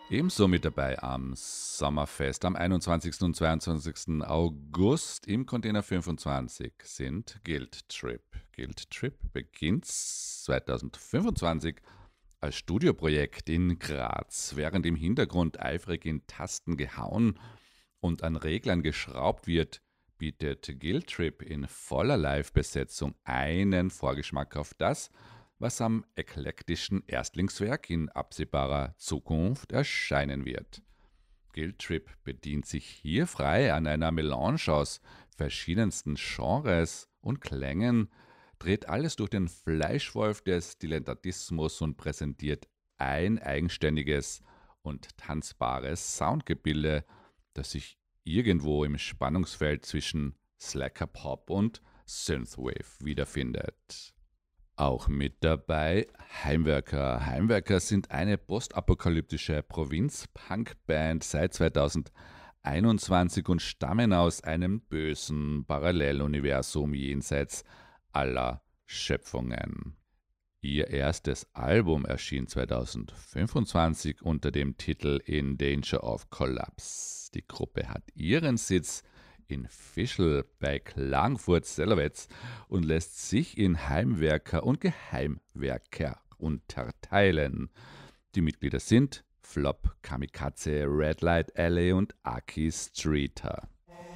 Ebenso mit dabei am Sommerfest am 21. und 22. August im Container 25 sind Guild Trip. Guild Trip beginnt 2025 als Studioprojekt in Graz, während im Hintergrund eifrig in Tasten gehauen und an Reglern geschraubt wird, bietet Guild Trip in voller Live-Besetzung einen Vorgeschmack auf das, was am eklektischen Erstlingswerk in absehbarer Zukunft erscheinen wird. Guild Trip bedient sich hier frei an einer Melange aus verschiedensten Genres und Klängen, dreht alles durch den Fleischwolf des Dilettantismus und präsentiert ein eigenständiges und tanzbares Soundgebilde, das sich irgendwo im Spannungsfeld zwischen Slacker Pop und Synthwave wiederfindet. Auch mit dabei Heimwerker. Heimwerker sind eine postapokalyptische Provinz-Punk-Band seit 2021 und stammen aus einem bösen Paralleluniversum jenseits aller Schöpfungen. Ihr erstes Album erschien 2025 unter dem Titel In Danger of Collapse. Die Gruppe hat ihren Sitz in Fischl bei Klagenfurt-Sellerwetz und lässt sich in Heimwerker und Geheimwerker unterteilen. Die Mitglieder sind Flop, Kamikaze, Red Light Alley und Aki Streeter.